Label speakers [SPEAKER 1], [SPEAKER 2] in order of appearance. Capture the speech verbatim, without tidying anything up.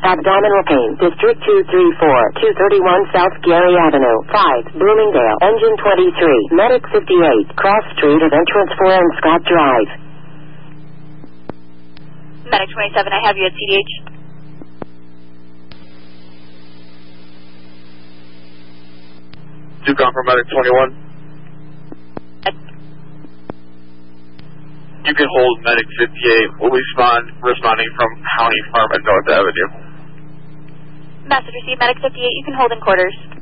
[SPEAKER 1] abdominal pain, District two three four, two thirty-one South Gary Avenue, five, Bloomingdale, engine twenty-three, medic fifty-eight, cross street of entrance four and Scott Drive.
[SPEAKER 2] Medic twenty-seven, I have you at C D H.
[SPEAKER 3] Two confirm medic twenty-one. You can hold medic fifty-eight. We'll respond, responding from County Farm and North Avenue.
[SPEAKER 2] Message received, medic fifty-eight, you can hold in quarters.